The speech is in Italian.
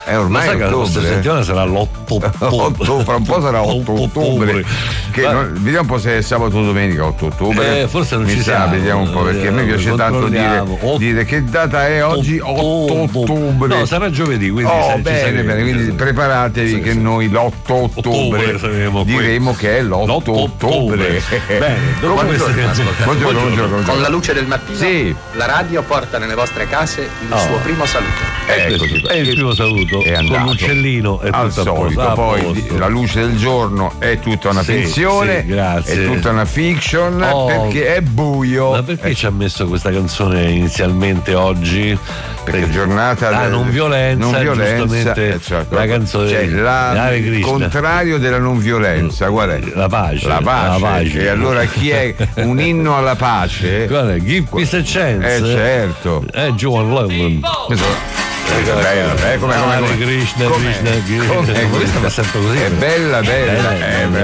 ormai sai che la prossima settimana sarà l'8 fra un po' sarà 8 ottobre. Vediamo un po' se è sabato o domenica 8 ottobre. Forse non mi ci siamo. Vediamo un po', perché a me piace tanto dire che data è oggi, 8 ottobre. No, sarà giovedì, quindi bene, quindi preparatevi che noi l'8 ottobre diremo che è l'8 ottobre. Bene, buongiorno. Con la luce del mattino la radio porta nelle vostre case il suo primo saluto. Eccoci, è il primo saluto, è andato. Con l'uccellino è al solito, poi la luce del giorno è tutta una finzione, è tutta una fiction, perché è buio. Ma perché ci ha messo questa canzone inizialmente oggi? Perché giornata non violenza, giustamente certo. la canzone il contrario della non violenza, qual è? La pace. E allora chi è un inno alla pace? Guarda, Give Peace a Chance. Certo. È John Lennon. Bella, Krishna, questa va sempre così. È bella.